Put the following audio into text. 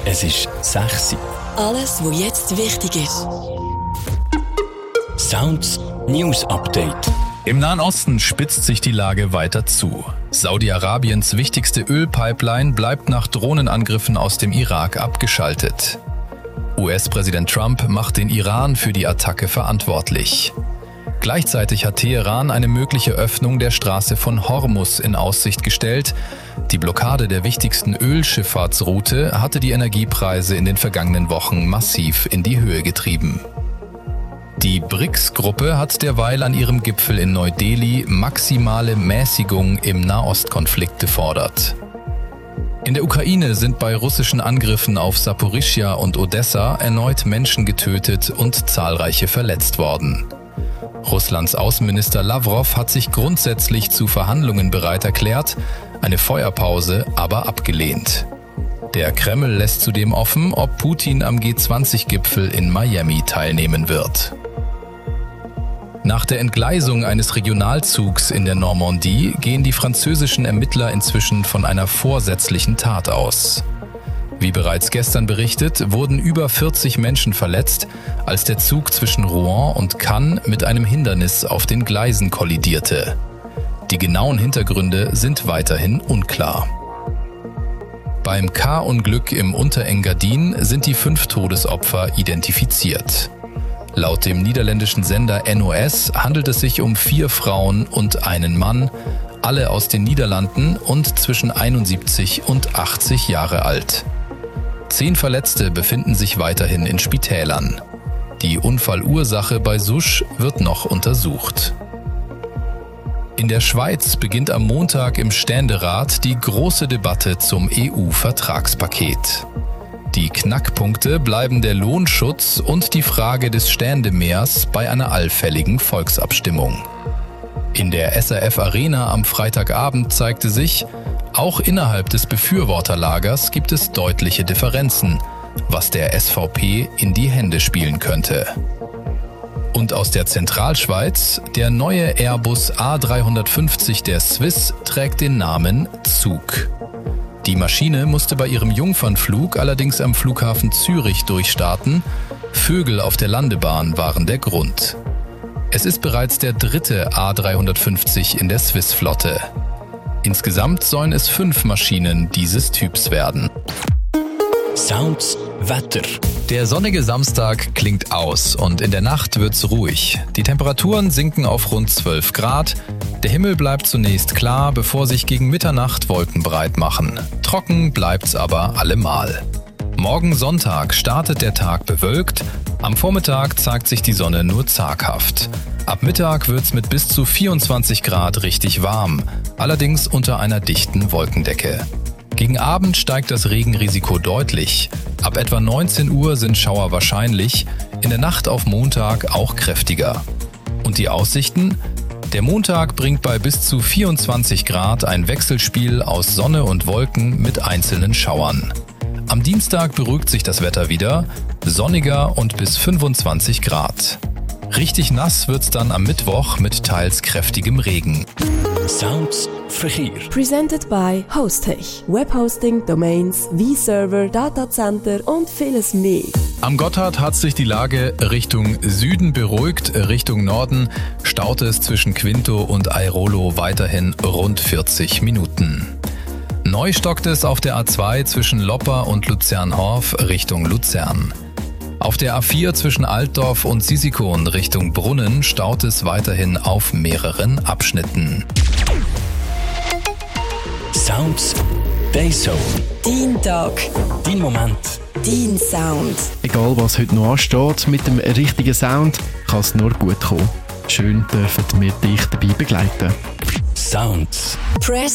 Es ist 6 Uhr. Alles, was jetzt wichtig ist. Sounds News Update. Im Nahen Osten spitzt sich die Lage weiter zu. Saudi-Arabiens wichtigste Ölpipeline bleibt nach Drohnenangriffen aus dem Irak abgeschaltet. US-Präsident Trump macht den Iran für die Attacke verantwortlich. Gleichzeitig hat Teheran eine mögliche Öffnung der Straße von Hormuz in Aussicht gestellt. Die Blockade der wichtigsten Ölschifffahrtsroute hatte die Energiepreise in den vergangenen Wochen massiv in die Höhe getrieben. Die BRICS-Gruppe hat derweil an ihrem Gipfel in Neu-Delhi maximale Mäßigung im Nahostkonflikt gefordert. In der Ukraine sind bei russischen Angriffen auf Saporischschja und Odessa erneut Menschen getötet und zahlreiche verletzt worden. Russlands Außenminister Lawrow hat sich grundsätzlich zu Verhandlungen bereit erklärt, eine Feuerpause aber abgelehnt. Der Kreml lässt zudem offen, ob Putin am G20-Gipfel in Miami teilnehmen wird. Nach der Entgleisung eines Regionalzugs in der Normandie gehen die französischen Ermittler inzwischen von einer vorsätzlichen Tat aus. Wie bereits gestern berichtet, wurden über 40 Menschen verletzt, als der Zug zwischen Rouen und Cannes mit einem Hindernis auf den Gleisen kollidierte. Die genauen Hintergründe sind weiterhin unklar. Beim K-Unglück im Unterengadin sind die 5 Todesopfer identifiziert. Laut dem niederländischen Sender NOS handelt es sich um 4 Frauen und einen Mann, alle aus den Niederlanden und zwischen 71 und 80 Jahre alt. 10 Verletzte befinden sich weiterhin in Spitälern. Die Unfallursache bei Souche wird noch untersucht. In der Schweiz beginnt am Montag im Ständerat die große Debatte zum EU-Vertragspaket. Die Knackpunkte bleiben der Lohnschutz und die Frage des Ständemehrs bei einer allfälligen Volksabstimmung. In der SRF Arena am Freitagabend zeigte sich, auch innerhalb des Befürworterlagers gibt es deutliche Differenzen, was der SVP in die Hände spielen könnte. Und aus der Zentralschweiz, der neue Airbus A350 der Swiss trägt den Namen Zug. Die Maschine musste bei ihrem Jungfernflug allerdings am Flughafen Zürich durchstarten. Vögel auf der Landebahn waren der Grund. Es ist bereits der 3. A350 in der Swiss-Flotte. Insgesamt sollen es 5 Maschinen dieses Typs werden. Sounds Wetter. Der sonnige Samstag klingt aus und in der Nacht wird's ruhig. Die Temperaturen sinken auf rund 12 Grad. Der Himmel bleibt zunächst klar, bevor sich gegen Mitternacht Wolken breit machen. Trocken bleibt's aber allemal. Morgen Sonntag startet der Tag bewölkt. Am Vormittag zeigt sich die Sonne nur zaghaft. Ab Mittag wird's mit bis zu 24 Grad richtig warm, allerdings unter einer dichten Wolkendecke. Gegen Abend steigt das Regenrisiko deutlich. Ab etwa 19 Uhr sind Schauer wahrscheinlich, in der Nacht auf Montag auch kräftiger. Und die Aussichten? Der Montag bringt bei bis zu 24 Grad ein Wechselspiel aus Sonne und Wolken mit einzelnen Schauern. Am Dienstag beruhigt sich das Wetter wieder, sonniger und bis 25 Grad. Richtig nass wird's dann am Mittwoch mit teils kräftigem Regen. Sounds Verkehr. Presented by Hostech. Webhosting, Domains, V-Server, Datacenter und vieles mehr. Am Gotthard hat sich die Lage Richtung Süden beruhigt. Richtung Norden staut es zwischen Quinto und Airolo weiterhin rund 40 Minuten. Neu stockt es auf der A2 zwischen Loppa und Luzern-Horf Richtung Luzern. Auf der A4 zwischen Altdorf und Sisikon Richtung Brunnen staut es weiterhin auf mehreren Abschnitten. Sounds Dayzone. Dein Tag. Dein Moment. Dein Sound. Egal was heute noch ansteht, mit dem richtigen Sound kann es nur gut kommen. Schön dürfen wir dich dabei begleiten. Sounds. Press